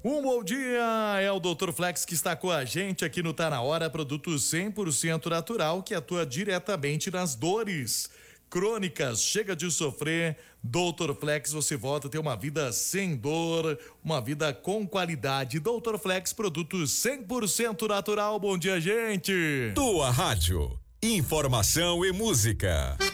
Um bom dia, é o Dr. Flex que está com a gente aqui no Tá Na Hora, produto 100% natural que atua diretamente nas dores crônicas. Chega de sofrer, Dr. Flex, você volta a ter uma vida sem dor, uma vida com qualidade. Dr. Flex, produto 100% natural. Bom dia, gente. Tua rádio, informação e música.